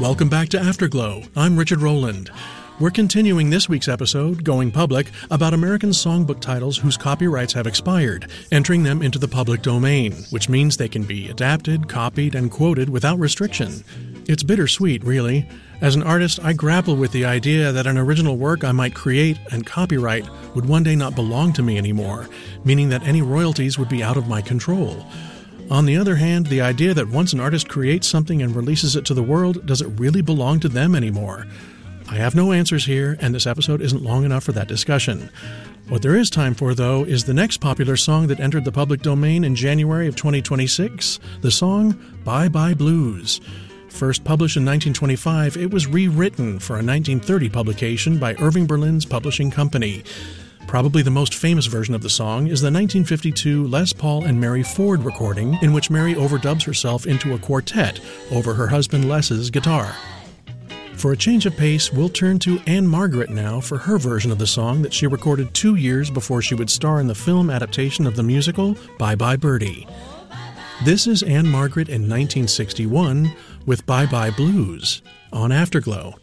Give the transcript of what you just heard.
Welcome back to Afterglow. I'm Richard Rowland. We're continuing this week's episode, Going Public, about American songbook titles whose copyrights have expired, entering them into the public domain, which means they can be adapted, copied, and quoted without restriction. It's bittersweet, really. As an artist, I grapple with the idea that an original work I might create and copyright would one day not belong to me anymore, meaning that any royalties would be out of my control. On the other hand, the idea that once an artist creates something and releases it to the world, does it really belong to them anymore? I have no answers here, and this episode isn't long enough for that discussion. What there is time for, though, is the next popular song that entered the public domain in January of 2026, the song Bye Bye Blues. First published in 1925, it was rewritten for a 1930 publication by Irving Berlin's publishing company. Probably the most famous version of the song is the 1952 Les Paul and Mary Ford recording, in which Mary overdubs herself into a quartet over her husband Les's guitar. For a change of pace, we'll turn to Ann-Margret now for her version of the song that she recorded 2 years before she would star in the film adaptation of the musical Bye Bye Birdie. This is Ann-Margret in 1961 with Bye Bye Blues on Afterglow.